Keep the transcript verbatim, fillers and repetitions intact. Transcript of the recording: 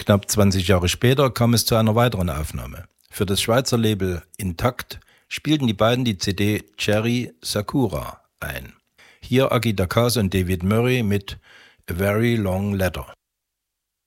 Knapp zwanzig Jahre später kam es zu einer weiteren Aufnahme. Für das Schweizer Label Intakt spielten die beiden die C D Cherry Sakura ein. Hier Aki Takase und David Murray mit A Very Long Letter.